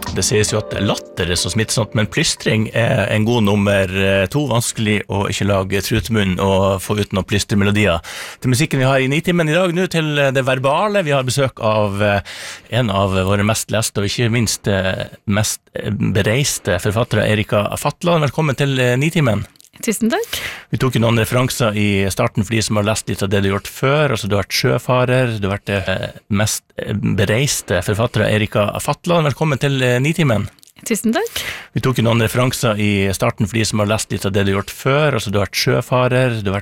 Det sies jo at latter så smittsomt, men plystring en god nummer 2, vanskelig å ikke lage trutemunn og få ut noen plystermelodier. Til musikken vi har i Nitimen i dag, nå til det verbale. Vi har besøk av en av våre mest leste og ikke minst mest bereiste forfattere, Erika Fatland. Velkommen til Nitimen. Tusen takk. Vi tok jo noen referanser i starten for de som har lest litt av det du har gjort før. Altså, du har vært sjøfarer, du har vært det mest bereiste forfattere, Erika Fatland. Velkommen til Nitimen. Tusen takk. Vi tok jo noen referanser i starten for de som har lest litt av det du har gjort før. Altså, du har vært sjøfarer, du har